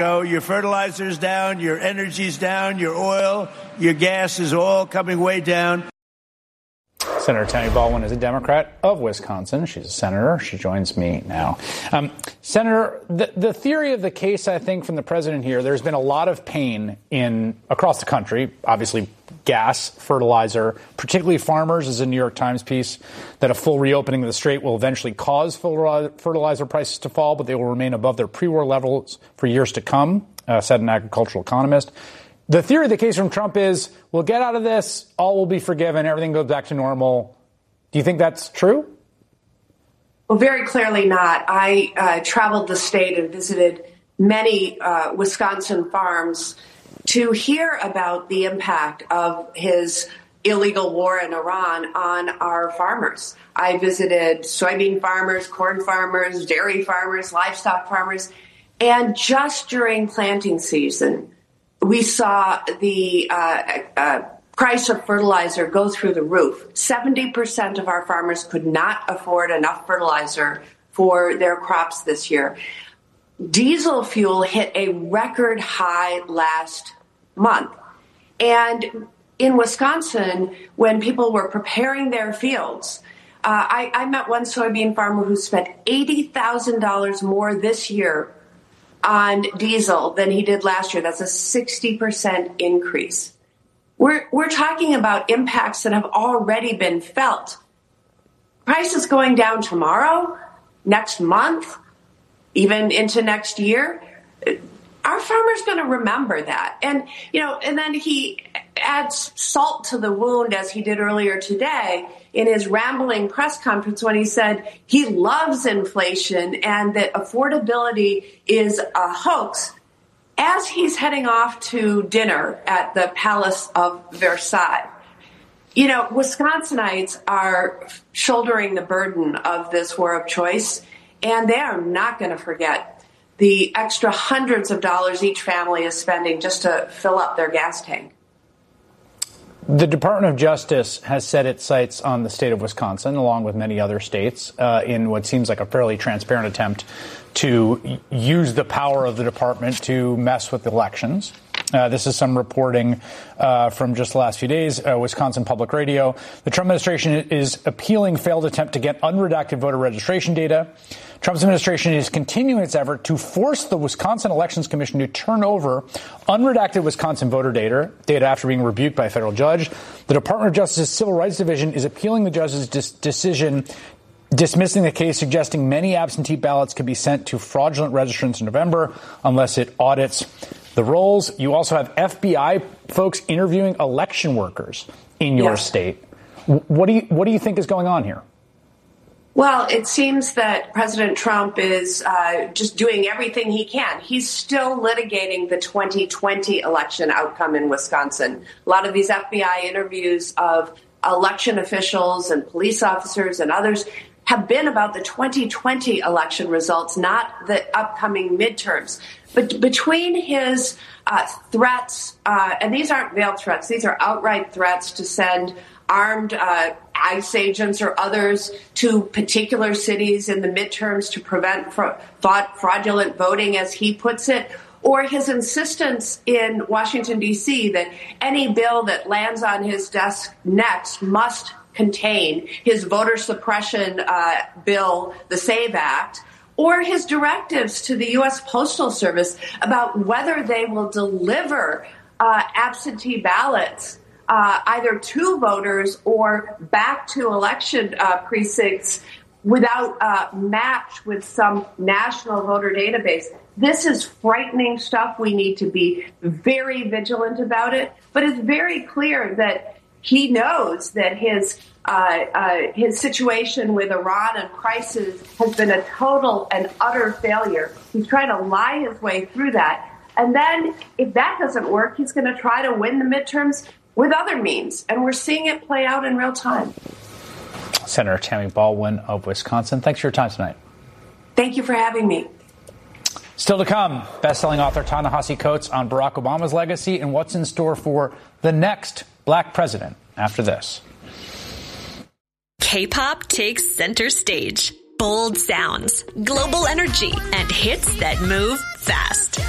Your fertilizer's down, your energy's down, your oil, your gas is all coming way down. Senator Tammy Baldwin is a Democrat of Wisconsin. She's a senator. She joins me now. Senator, the theory of the case, I think, from the president here, there's been a lot of pain across the country, obviously gas, fertilizer, particularly farmers, as a New York Times piece, that a full reopening of the strait will eventually cause fertilizer prices to fall, but they will remain above their pre-war levels for years to come, said an agricultural economist. The theory of the case from Trump is, we'll get out of this, all will be forgiven, everything goes back to normal. Do you think that's true? Well, very clearly not. I traveled the state and visited many Wisconsin farms to hear about the impact of his illegal war in Iran on our farmers. I visited soybean farmers, corn farmers, dairy farmers, livestock farmers, and just during planting season, we saw the price of fertilizer go through the roof. 70% of our farmers could not afford enough fertilizer for their crops this year. Diesel fuel hit a record high last month. And in Wisconsin, when people were preparing their fields, I met one soybean farmer who spent $80,000 more this year on diesel than he did last year. That's a 60% increase. We're talking about impacts that have already been felt. Prices going down tomorrow, next month, even into next year. Our farmer's going to remember that. And, and then he adds salt to the wound, as he did earlier today in his rambling press conference when he said he loves inflation and that affordability is a hoax, as he's heading off to dinner at the Palace of Versailles. Wisconsinites are shouldering the burden of this war of choice, and they are not going to forget the extra hundreds of dollars each family is spending just to fill up their gas tank. The Department of Justice has set its sights on the state of Wisconsin, along with many other states, in what seems like a fairly transparent attempt to use the power of the department to mess with elections. This is some reporting from just the last few days. Wisconsin Public Radio. The Trump administration is appealing failed attempt to get unredacted voter registration data. Trump's administration is continuing its effort to force the Wisconsin Elections Commission to turn over unredacted Wisconsin voter data after being rebuked by a federal judge. The Department of Justice's Civil Rights Division is appealing the judge's decision, dismissing the case, suggesting many absentee ballots could be sent to fraudulent registrants in November unless it audits the rolls. You also have FBI folks interviewing election workers in your state. What do you think is going on here? Well, it seems that President Trump is just doing everything he can. He's still litigating the 2020 election outcome in Wisconsin. A lot of these FBI interviews of election officials and police officers and others have been about the 2020 election results, not the upcoming midterms. But between his threats, and these aren't veiled threats, these are outright threats to send armed ICE agents or others to particular cities in the midterms to prevent fraudulent voting, as he puts it, or his insistence in Washington, D.C. that any bill that lands on his desk next must contain his voter suppression bill, the SAVE Act, or his directives to the U.S. Postal Service about whether they will deliver absentee ballots either to voters or back to election precincts without match with some national voter database. This is frightening stuff. We need to be very vigilant about it. But it's very clear that he knows that his situation with Iran and crisis has been a total and utter failure. He's trying to lie his way through that. And then if that doesn't work, he's going to try to win the midterms with other means. And we're seeing it play out in real time. Senator Tammy Baldwin of Wisconsin, thanks for your time tonight. Thank you for having me. Still to come, best-selling author Ta-Nehisi Coates on Barack Obama's legacy and what's in store for the next black president after this. K-pop takes center stage. Bold sounds, global energy, and hits that move fast.